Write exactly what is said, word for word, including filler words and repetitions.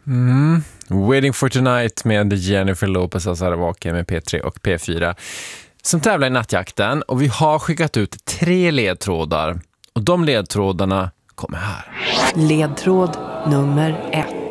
Mm. Waiting for Tonight med Jennifer Lopez och Sara Walker med P tre och P fyra som tävlar i nattjakten, och vi har skickat ut tre ledtrådar och de ledtrådarna kommer här. Ledtråd nummer ett.